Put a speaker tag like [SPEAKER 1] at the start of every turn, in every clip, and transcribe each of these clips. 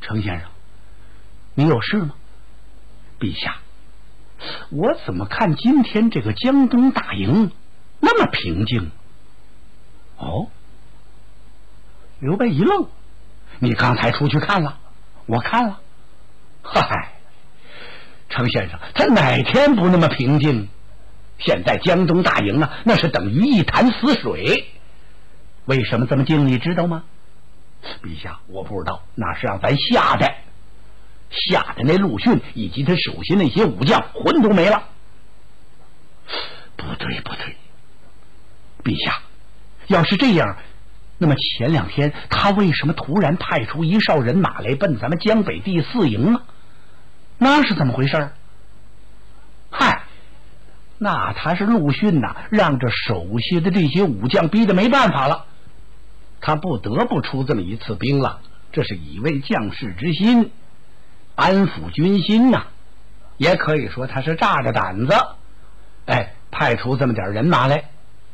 [SPEAKER 1] 程先生，你有事吗？陛下，我怎么看今天这个江东大营那么平静？哦，刘备一愣，你刚才出去看了？我看了。嗨，程先生，他哪天不那么平静？现在江东大营啊，那是等于一潭死水。为什么这么静你知道吗？陛下，我不知道，那是让咱吓的那陆逊以及他手下那些武将魂都没了。不对，陛下，要是这样，那么前2天他为什么突然派出一哨人马来奔咱们江北第4营呢？那是怎么回事？嗨，那他是陆逊呐，让这手下的这些武将逼得没办法了，他不得不出这么一次兵了。这是以为将士之心，安抚军心呐，也可以说他是炸着胆子，派出这么点人马来。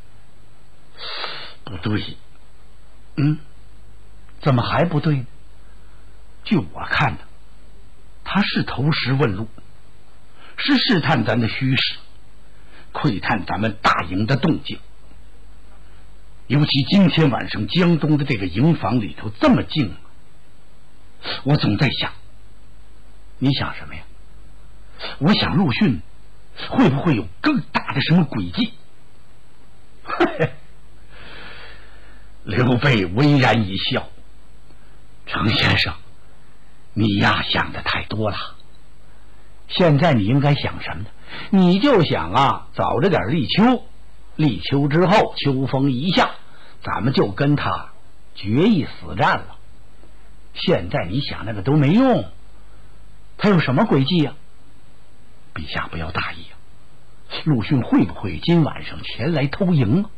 [SPEAKER 1] 不对，怎么还不对呢？据我看呢，他是投石问路，是试探咱的虚实，窥探咱们大营的动静。尤其今天晚上江东的这个营房里头这么静，我总在想，你想什么呀？我想陆逊会不会有更大的什么诡计？刘备微然一笑，程先生，你呀想的太多了。现在你应该想什么呢？你就想啊，早着点立秋，立秋之后秋风一下，咱们就跟他决一死战了。现在你想那个都没用，他有什么诡计呀？陛下不要大意啊，陆逊会不会今晚上前来偷营啊？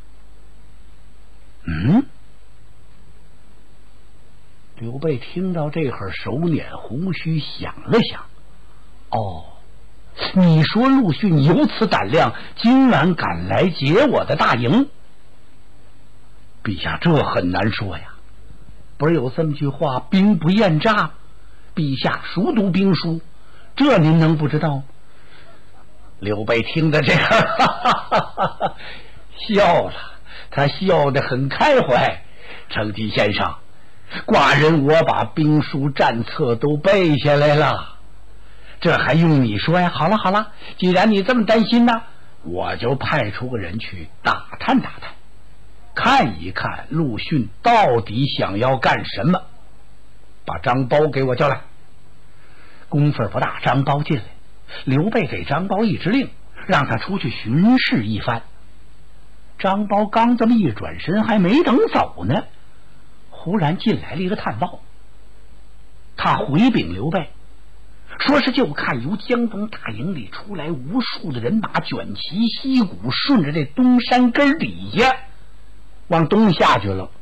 [SPEAKER 1] 刘备听到这会儿，手捻胡须想了想，你说陆逊有此胆量，今晚赶来劫我的大营？陛下，这很难说呀。不是有这么句话，兵不厌诈？陛下熟读兵书，这您能不知道吗？刘备听着这个笑了，他笑得很开怀。程吉先生，寡人我把兵书战策都背下来了，这还用你说呀？好了，既然你这么担心呢，我就派出个人去打探，看一看陆逊到底想要干什么。把张苞给我叫来。功夫不大，张苞进来，刘备给张苞一支令，让他出去巡视一番。张苞刚这么一转身，还没等走呢，忽然进来了一个探报。他回禀刘备，说是就看由江东大营里出来无数的人马，卷旗息鼓，顺着这东山根底下往东下去了。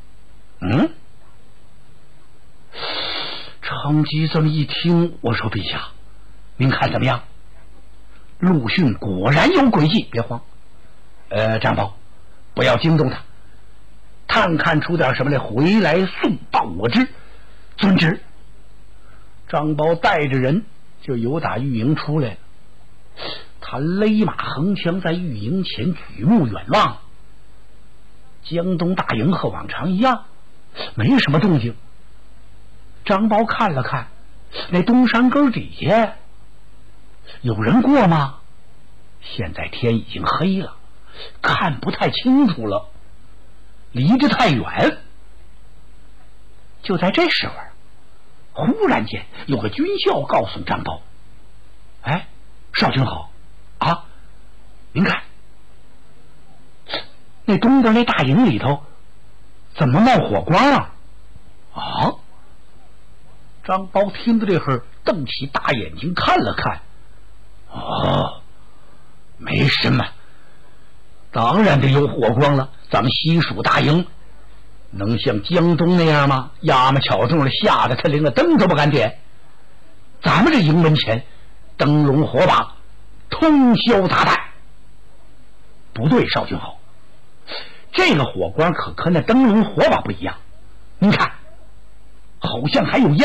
[SPEAKER 1] 程吉这么一听，我说陛下，您看怎么样？陆逊果然有诡计，别慌。张苞，不要惊动他，探看出点什么来，回来速报我知。遵旨。张苞带着人就由打御营出来了，他勒马横枪在御营前举目远望，江东大营和往常一样，没什么动静。张苞看了看，那东山根底下有人过吗？现在天已经黑了，看不太清楚了，离得太远。就在这时候，忽然间有个军校告诉张苞，少君好啊，您看那东边那大营里头怎么冒火光啊？张苞听到这会儿，瞪起大眼睛看了看，没什么，当然得有火光了，咱们西蜀大营能像江东那样吗？压么巧中了，吓得他连个灯都不敢点。咱们这营门前灯笼火把通宵达旦。不对，少君好，这个火光可跟那灯笼火把不一样，您看好像还有烟